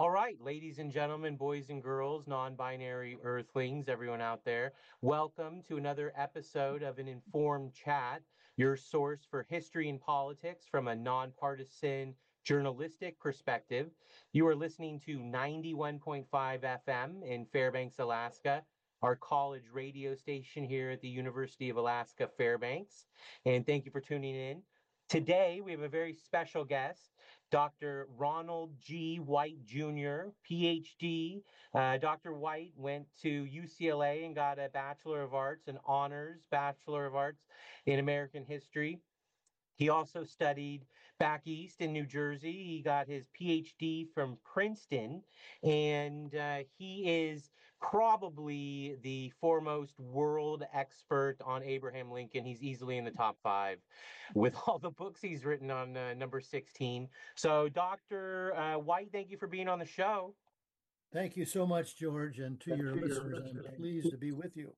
All right, ladies and gentlemen, boys and girls, non binary earthlings, everyone out there, welcome to another episode of An Informed Chat, your source for history and politics from a nonpartisan journalistic perspective. You are listening to 91.5 FM in Fairbanks, Alaska, our college radio station here at the University of Alaska Fairbanks. And thank you for tuning in. Today, we have a very special guest. Dr. Ronald G. White Jr., PhD. Dr. White went to UCLA and got a Bachelor of Arts, an honors Bachelor of Arts in American History. He also studied back east in New Jersey. He got his PhD from Princeton, and he is probably the foremost world expert on Abraham Lincoln. He's easily in the top five with all the books he's written on number 16. So, Dr. White, thank you for being on the show. Thank you so much, George, and to your listeners. I'm pleased to be with you.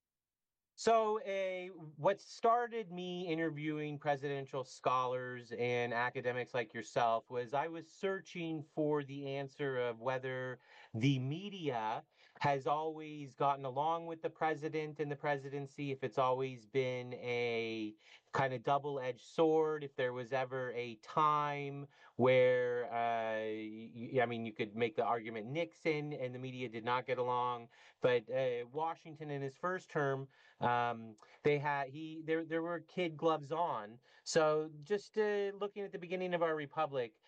So, what started me interviewing presidential scholars and academics like yourself was I was searching for the answer of whether the media has always gotten along with the president and the presidency, if it's always been a kind of double-edged sword, if there was ever a time where, I mean, you could make the argument Nixon and the media did not get along, but Washington in his first term. They had there were kid gloves on. So just looking at the beginning of our republic,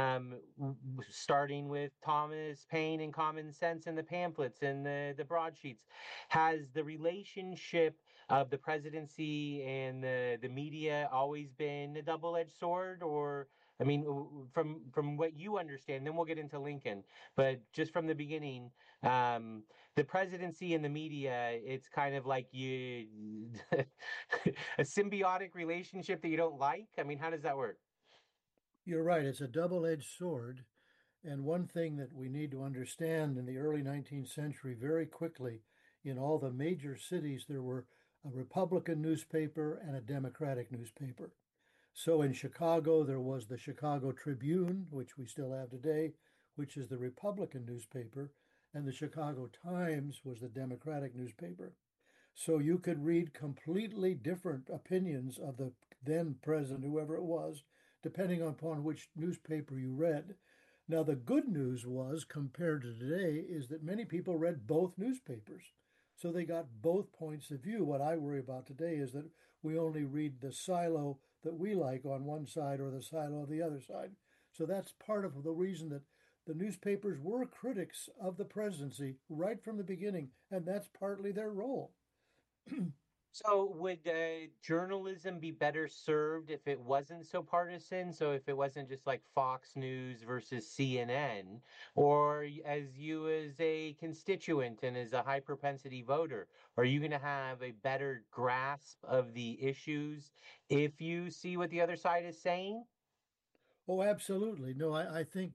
starting with Thomas Paine and Common Sense and the pamphlets and the broadsheets, has the relationship of the presidency and the media always been a double-edged sword, or I mean, from what you understand, then we'll get into Lincoln. But just from the beginning, the presidency and the media, it's kind of like you a symbiotic relationship that you don't like. I mean, how does that work? You're right, it's a double-edged sword. And one thing that we need to understand in the early 19th century, very quickly, in all the major cities, there were a Republican newspaper and a Democratic newspaper. So in Chicago, there was the Chicago Tribune, which we still have today, which is the Republican newspaper, and the Chicago Times was the Democratic newspaper. So you could read completely different opinions of the then president, whoever it was, depending upon which newspaper you read. Now, the good news was, compared to today, is that many people read both newspapers. So they got both points of view. What I worry about today is that we only read the silo that we like on one side or the silo of the other side. So that's part of the reason that the newspapers were critics of the presidency right from the beginning, and that's partly their role. So would journalism be better served if it wasn't so partisan? So if it wasn't just like Fox News versus CNN, or as you as a constituent and as a high propensity voter, are you going to have a better grasp of the issues if you see what the other side is saying? Oh, absolutely. No, I think